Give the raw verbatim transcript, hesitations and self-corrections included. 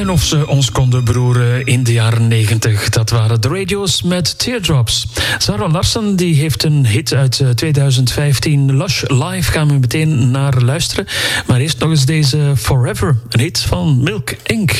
En of ze ons konden beroeren in de jaren negentig. Dat waren de Radio's met Teardrops. Zara Larsson die heeft een hit uit twintig vijftien. Lush Live gaan we meteen naar luisteren. Maar eerst nog eens deze Forever. Een hit van Milk Incorporated.